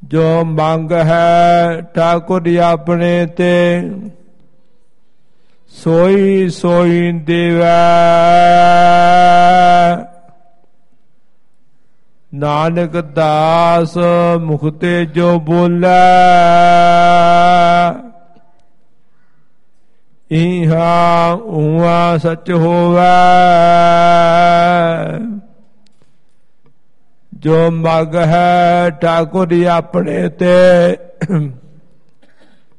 जो मंग है ठाकुर अपने ते सोई सोई देवै। नानक दास मुखते जो बोलै इहा उहा सच होवै। जो मग है ठाकुर अपने ते